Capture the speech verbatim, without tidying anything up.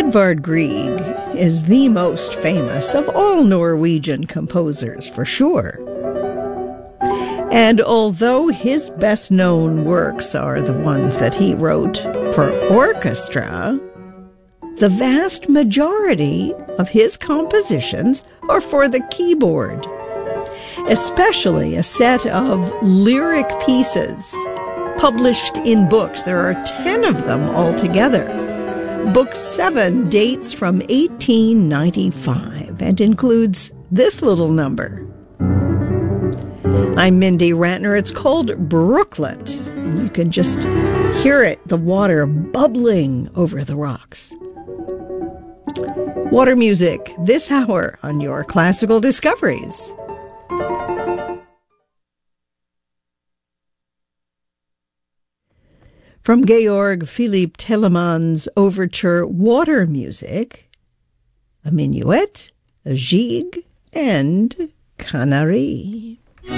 Edvard Grieg is the most famous of all Norwegian composers, for sure. And although his best-known works are the ones that he wrote for orchestra, the vast majority of his compositions are for the keyboard, especially a set of lyric pieces published in books. There are ten of them altogether. Book seven dates from eighteen ninety-five and includes this little number. I'm Mindy Ratner. It's called Brooklet. And you can just hear it, the water bubbling over the rocks. Water music this hour on your Classical Discoveries. From Georg Philipp Telemann's overture Water Music, a minuet, a gigue, and canari.